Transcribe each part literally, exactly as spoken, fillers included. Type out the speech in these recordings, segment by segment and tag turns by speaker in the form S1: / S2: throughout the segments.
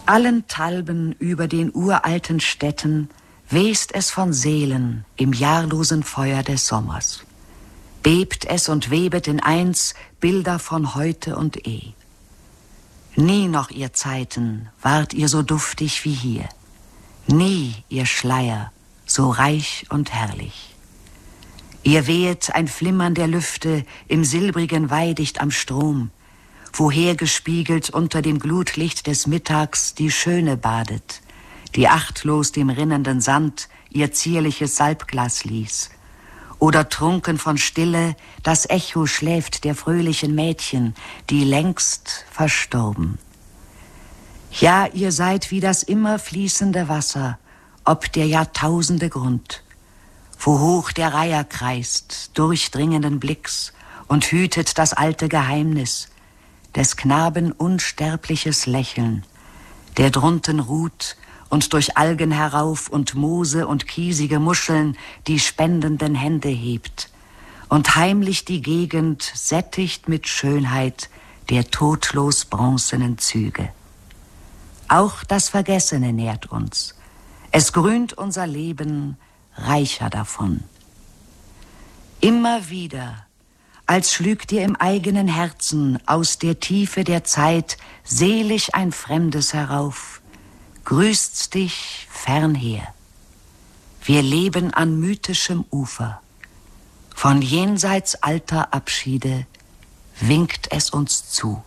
S1: Allenthalben über den uralten Städten west es von Seelen im jahrlosen Feuer des Sommers. Bebt es und webet in eins Bilder von heute und eh. Nie noch, ihr Zeiten, wart ihr so duftig wie hier. Nie, ihr Schleier, so reich und herrlich. Ihr wehet ein Flimmern der Lüfte im silbrigen Weidicht am Strom, woher gespiegelt unter dem Glutlicht des Mittags die Schöne badet, die achtlos dem rinnenden Sand ihr zierliches Salbglas ließ. Oder trunken von Stille das Echo schläft der fröhlichen Mädchen, die längst verstorben. Ja, ihr seid wie das immer fließende Wasser, ob der Jahrtausende Grund, wo hoch der Reiher kreist, durchdringenden Blicks und hütet das alte Geheimnis, des Knaben unsterbliches Lächeln, der drunten ruht und durch Algen herauf und Moose und kiesige Muscheln die spendenden Hände hebt und heimlich die Gegend sättigt mit Schönheit der todlos bronzenen Züge. Auch das Vergessene nährt uns. Es grünt unser Leben reicher davon. Immer wieder, als schlügt dir im eigenen Herzen aus der Tiefe der Zeit selig ein Fremdes herauf, grüßt's dich fernher. Wir leben an mythischem Ufer. Von jenseits alter Abschiede winkt es uns zu.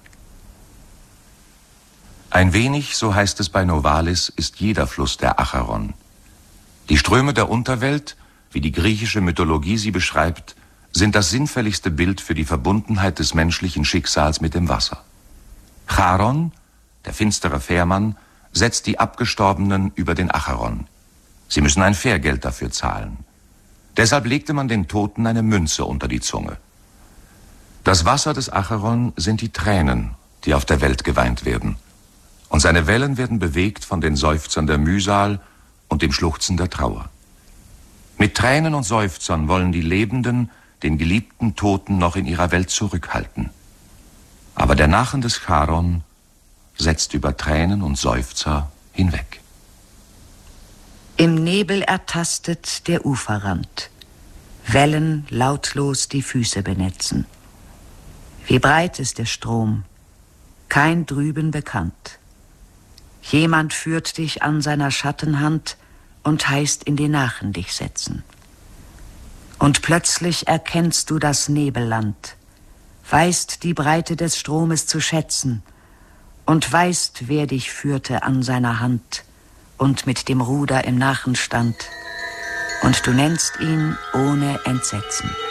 S2: Ein wenig, so heißt es bei Novalis, ist jeder Fluss der Acheron. Die Ströme der Unterwelt, wie die griechische Mythologie sie beschreibt, sind das sinnfälligste Bild für die Verbundenheit des menschlichen Schicksals mit dem Wasser. Charon, der finstere Fährmann, setzt die Abgestorbenen über den Acheron. Sie müssen ein Fährgeld dafür zahlen. Deshalb legte man den Toten eine Münze unter die Zunge. Das Wasser des Acheron sind die Tränen, die auf der Welt geweint werden. Und seine Wellen werden bewegt von den Seufzern der Mühsal und dem Schluchzen der Trauer. Mit Tränen und Seufzern wollen die Lebenden den geliebten Toten noch in ihrer Welt zurückhalten. Aber der Nachen des Charon setzt über Tränen und Seufzer hinweg.
S1: Im Nebel ertastet der Uferrand, Wellen lautlos die Füße benetzen. Wie breit ist der Strom, kein Drüben bekannt. Jemand führt dich an seiner Schattenhand und heißt in die Nachen dich setzen. Und plötzlich erkennst du das Nebelland, weißt die Breite des Stromes zu schätzen und weißt, wer dich führte an seiner Hand und mit dem Ruder im Nachen stand, und du nennst ihn ohne Entsetzen.